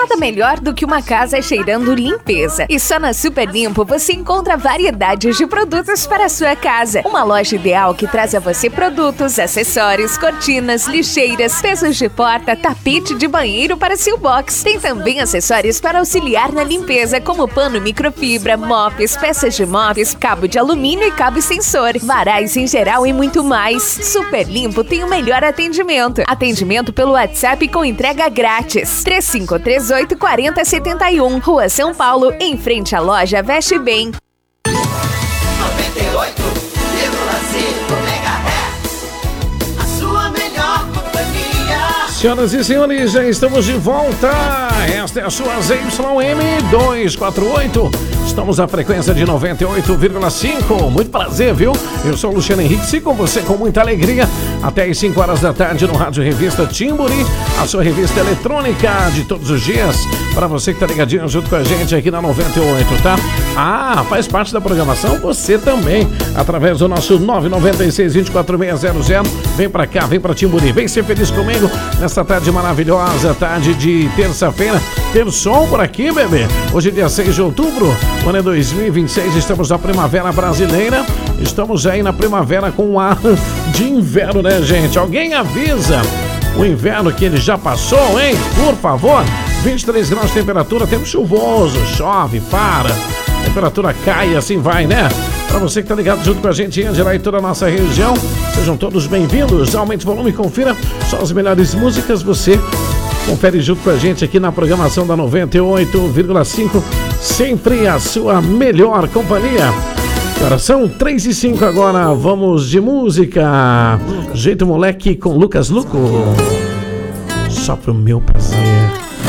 Nada melhor do que uma casa cheirando limpeza. E só na Super Limpo você encontra variedades de produtos para a sua casa. Uma loja ideal que traz a você produtos, acessórios, cortinas, lixeiras, pesos de porta, tapete de banheiro para seu box. Tem também acessórios para auxiliar na limpeza, como pano microfibra, mops, peças de mops, cabo de alumínio e cabo extensor, varais em geral e muito mais. Super Limpo tem o melhor atendimento. Atendimento pelo WhatsApp com entrega grátis. 3538-4071, Rua São Paulo, em frente à loja Veste Bem. 98,5 MHz, a sua melhor companhia. Senhoras e senhores, já estamos de volta. Esta é a sua ZYM248. Estamos na frequência de 98,5. Muito prazer, viu? Eu sou o Luciano Henrique, sigo com você com muita alegria até às 5 horas da tarde no Rádio Revista Timburi, a sua revista eletrônica de todos os dias, para você que tá ligadinho junto com a gente aqui na 98, tá? Ah, faz parte da programação você também, através do nosso 996-24600. Vem pra cá, vem pra Timburi, vem ser feliz comigo nessa tarde maravilhosa, tarde de terça-feira. Ter som por aqui, bebê. Hoje é dia 6 de outubro, o ano é 2026, estamos na primavera brasileira. Estamos aí na primavera com ar de inverno, né, gente? Alguém avisa o inverno que ele já passou, hein? Por favor. 23 graus de temperatura, tempo chuvoso, chove, para, temperatura cai e assim vai, né? Para você que tá ligado junto com a gente em Angelá e toda a nossa região, sejam todos bem-vindos. Aumente o volume e confira só as melhores músicas. Você confere junto com a gente aqui na programação da 98,5, sempre a sua melhor companhia. Agora são 3h05 agora, vamos de música. Jeito Moleque com Lucas Luco. Só pro meu prazer.